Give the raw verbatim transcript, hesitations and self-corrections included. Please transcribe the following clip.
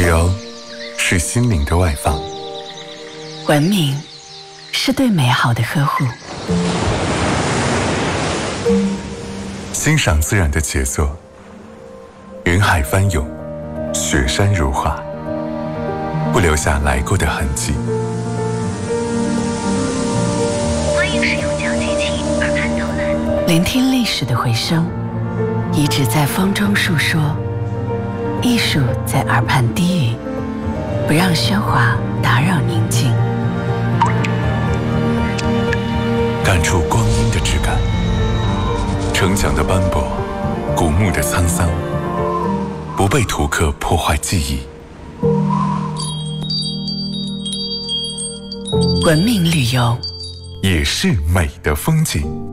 旅游是心灵的外放， 文明是对美好的呵护， 欣赏自然的杰作，云海翻涌，雪山如画，不留下来过的痕迹。 欢迎使用讲解器耳畔导览， 聆听历史的回声，遗址在风中述说，艺术在耳畔低语，不让喧哗打扰宁静， 感触光阴的质感，城墙的斑驳，古墓的沧桑，不被图刻破坏记忆。 文明旅游也是美的风景。